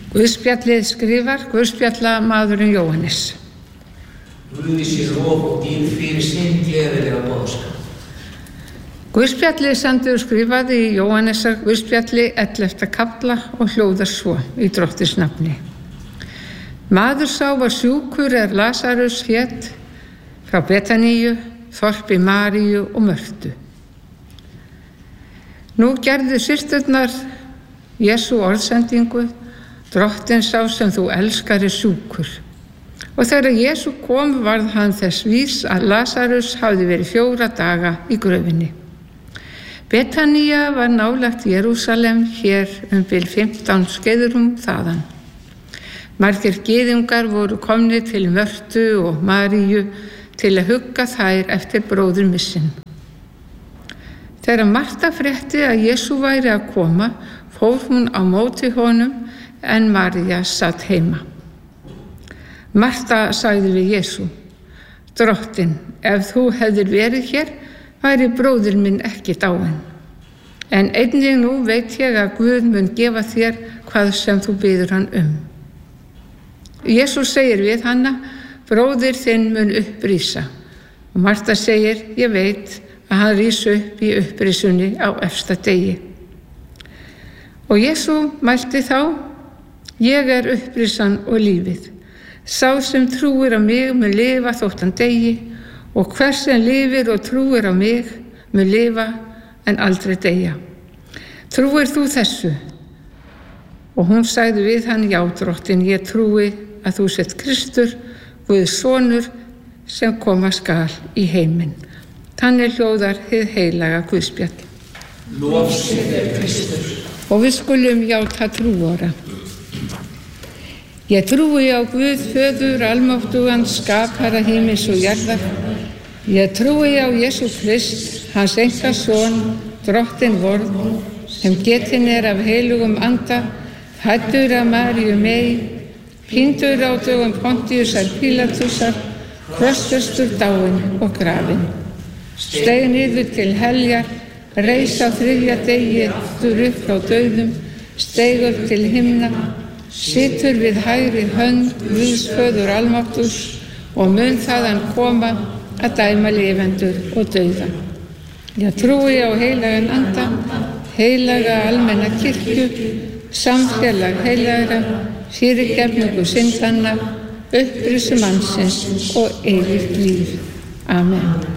Guðspjallið skrifar guðspjallamaðurinn Jóhannes. Guði sé lof og dýrð fyrir sinn gleðilega boðskap. Guðspjallið sendur skrifaði í Jóhannesar guðspjalli 11. kafla og hljóðar svo í Drottins nafni. Maður sá var sjúkur Lasarus hét frá Betaníu, þorpi Maríu og Mörtu. Nú gerðu systurnar Jesú orðsendingu, Drottinn sá sem þú elskar sjúkur. Og þegar Jesú kom varð hann þess vís að Lasarus hafði verið 4 daga í gröfinni. Betanía var nálægt Jerúsalem, hér bil 15 skeiðrúm þaðan. Margir gyðingar voru komnir til Mörtu og Maríu til að hugga þær eftir bróður missinn. Þegar Marta frétti að Jesú væri að koma, fór hún á móti honum en María satt heima. Marta sagði við Jesú: Drottinn, ef þú hefðir verið hér, væri bróðir minn ekki dáinn. En einnig nú veit ég að Guð mun gefa þér hvað sem þú biður hann Jesús segir við hana: bróðir þinn mun upprísa. Og Marta segir: ég veit að hann rís upp í upprísunni á efsta degi. Og Jesú mælti þá: ég er upprísan og lífið. Sá sem trúir á mig mun lifa þótt hann deyi, og hver sem lifir og trúir á mig mun lifa en aldrei deyja. Trúir þú þessu? Og hún sagði við hann: já, Drottinn, ég trúi að þú sért Kristur, Guðs sonur, sem koma skal í heiminn. Þannig hljóðar hið heilaga guðspjall. Lof sé þér, Kristur. Og við skulum játa trúara. Ég trúi á Guð föður almáttugan, skapara himins og jarðar. Ég trúi á Jesú Krist, hans einkason, Drottinn vorn, sem getinn af heilugum anda, fæddur af Maríu mey, píndur á dögum Pontíusar Pílatusar, krossfestur, dáinn og grafinn. Steig niður til heljar, reis á 3. degi aftur upp frá dauðum, steig upp til himna, situr við hægri hönd Guðs föður almáttugs og mun þaðan koma að dæma lifendur og dauða. Ég trúi á heilagan anda, heilaga almenna kirkju, samfélag heilagra, fyrirgefningu syndanna, upprísu mannsins og eilíft líf. Amen.